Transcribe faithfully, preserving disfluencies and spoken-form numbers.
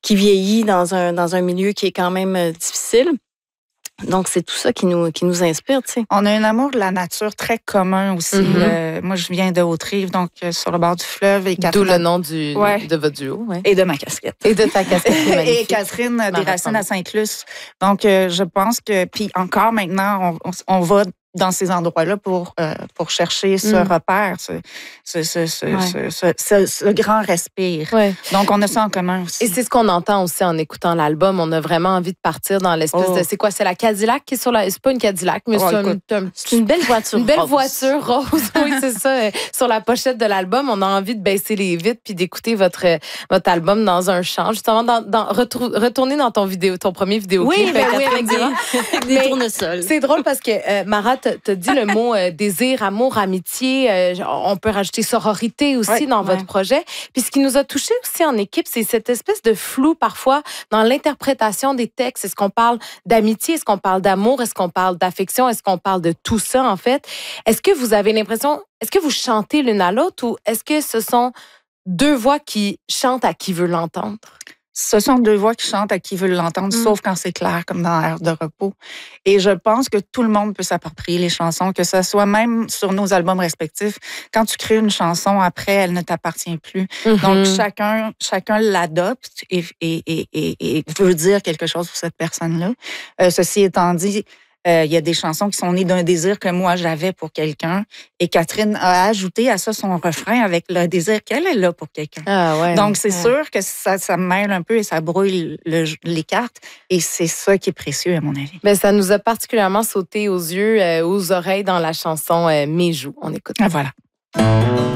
qui vieillit dans un, dans un milieu qui est quand même euh, difficile. Donc, c'est tout ça qui nous, qui nous inspire, tu sais. On a un amour de la nature très commun aussi. Mm-hmm. Euh, moi, je viens de Haute-Rive, donc euh, sur le bord du fleuve. Et Catherine, d'où le nom du, ouais. de votre duo. Ouais. Et de ma casquette. Et de ta casquette. Et Catherine, des racines à Sainte-Luce. Donc, euh, je pense que... Puis encore maintenant, on, on, on va dans ces endroits-là pour, euh, pour chercher ce mm. repère, ce, ce, ce, ce, ouais. ce, ce, ce, ce grand respire. Ouais. Donc, on a ça en commun aussi. Et c'est ce qu'on entend aussi en écoutant l'album. On a vraiment envie de partir dans l'espèce oh. de... C'est quoi? C'est la Cadillac qui est sur la... C'est pas une Cadillac, mais oh, c'est, un, un, c'est une belle voiture Une belle rose. voiture rose, oui, c'est ça. Sur la pochette de l'album, on a envie de baisser les vitres puis d'écouter votre, votre album dans un champ. Justement, dans, dans, retour, retourner dans ton vidéo, ton premier vidéoclip. Oui, ben oui, avec des, des tournesols. C'est drôle parce que euh, Mara t'a dit le mot euh, désir, amour, amitié. Euh, on peut rajouter sororité aussi ouais, dans ouais. votre projet. Puis ce qui nous a touchés aussi en équipe, c'est cette espèce de flou parfois dans l'interprétation des textes. Est-ce qu'on parle d'amitié? Est-ce qu'on parle d'amour? Est-ce qu'on parle d'affection? Est-ce qu'on parle de tout ça, en fait? Est-ce que vous avez l'impression... Est-ce que vous chantez l'une à l'autre ou est-ce que ce sont deux voix qui chantent à qui veut l'entendre? Ce sont deux voix qui chantent à qui veut l'entendre, mm. sauf quand c'est clair, comme dans l'air de repos. Et je pense que tout le monde peut s'approprier les chansons, que ce soit même sur nos albums respectifs. Quand tu crées une chanson, après, elle ne t'appartient plus. Mm-hmm. Donc, chacun, chacun l'adopte et, et, et, et, et veut dire quelque chose pour cette personne-là. Euh, ceci étant dit, il euh, y a des chansons qui sont nées d'un désir que moi, j'avais pour quelqu'un. Et Catherine a ajouté à ça son refrain avec le désir qu'elle est là pour quelqu'un. Ah ouais, Donc, c'est ouais. sûr que ça, ça mêle un peu et ça brouille le, les cartes. Et c'est ça qui est précieux, à mon avis. Bien, ça nous a particulièrement sauté aux yeux, euh, aux oreilles dans la chanson euh, « Mes joues ». On écoute. Ah, voilà.